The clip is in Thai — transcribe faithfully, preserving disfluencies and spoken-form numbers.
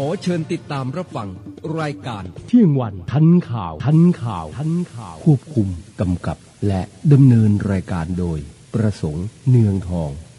อเชิญติดตามรับฟังรายการเที่ยงวันทันข่าวทันข่าวทันข่าวควบคุมกำกับและดำเนินรายการโดยประสงค์เนืองทอง